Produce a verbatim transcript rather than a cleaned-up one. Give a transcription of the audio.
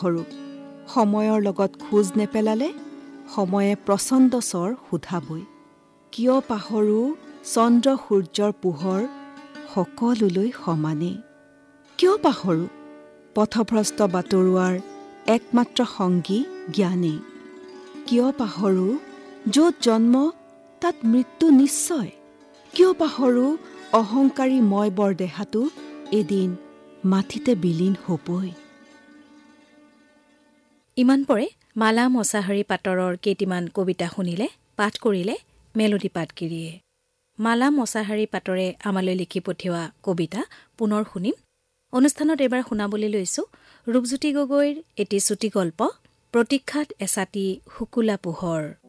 পাহৰো সময়ৰ লগত খোজ নেপেলালে সময়ে প্ৰচণ্ড স্বৰ সোধাবই কিয় পাহৰো চন্দ্ৰ সূৰ্যৰ পোহৰ সকলোলৈ সমানে কিয় পাহৰো পথভ্ৰষ্ট বাটৰুৱাৰ একমাত্ৰ সংগী জ্ঞানে কিয় পাহৰো য'ত জন্ম তাত মৃত্যু নিশ্চয় কিয় পাহৰো অহংকাৰী মই বৰ দেহাটো এদিন মাটিতে বিলীন হ'বই। ইমান পৰে মালা মছাহাৰী পাটৰৰ কেইটিমান কবিতা শুনিলে পাঠ কৰিলে মেলোডী পাটগিৰিয়ে। মালা মছাহাৰী পাটৰে আমালৈ লিখি পঠিওৱা কবিতা পুনৰ শুনিম। অনুষ্ঠানত এইবাৰ শুনাবলৈ লৈছো ৰূপজ্যোতি গগৈৰ এটি চুটি গল্প প্ৰতীক্ষাত এছাতি শুকুলা পোহৰ।